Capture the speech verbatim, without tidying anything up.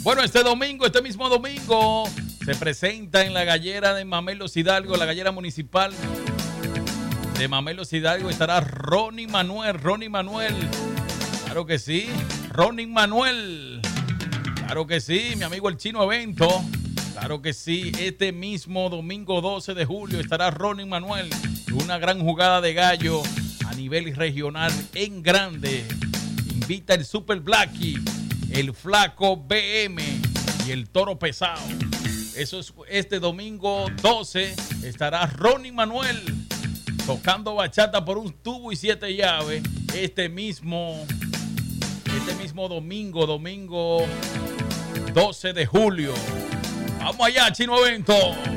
Bueno, este domingo, este mismo domingo, se presenta en la gallera de Mamelos Hidalgo, la gallera municipal de Mamelos Hidalgo, estará Ronnie Manuel, Ronnie Manuel, claro que sí, Ronnie Manuel, claro que sí, mi amigo el Chino Evento, claro que sí, este mismo domingo doce de julio estará Ronnie Manuel, una gran jugada de gallo a nivel regional en grande, invita el Super Blackie, el Flaco B M y el Toro Pesado. Eso es este domingo doce. Estará Ronnie Manuel tocando bachata por un tubo y siete llaves. Este mismo, este mismo domingo, domingo doce de julio. Vamos allá, Chino Evento.